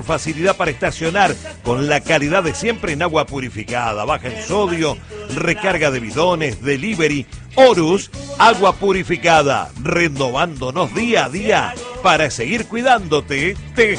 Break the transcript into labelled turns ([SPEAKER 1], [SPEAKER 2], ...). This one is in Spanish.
[SPEAKER 1] Facilidad para estacionar con la calidad de siempre en agua purificada, baja en sodio, recarga de bidones, delivery. Horus, agua purificada, renovándonos día a día para seguir cuidándote. Te